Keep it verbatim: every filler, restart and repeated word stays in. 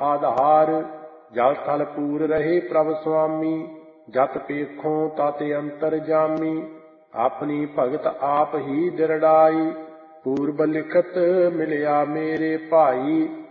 ਆਧਾਰ। ਜਲ ਥਲ ਪੂਰ ਰਹੇ ਪ੍ਰਭ ਸੁਆਮੀ, ਜਤ ਪੇਖੋਂ ਤਤ ਅੰਤਰ ਜਾਮੀ। ਆਪਣੀ ਭਗਤ ਆਪ ਹੀ ਦਿਰੜਾਈ, ਪੂਰਬ ਲਿਖਤ ਮਿਲਿਆ ਮੇਰੇ ਭਾਈ।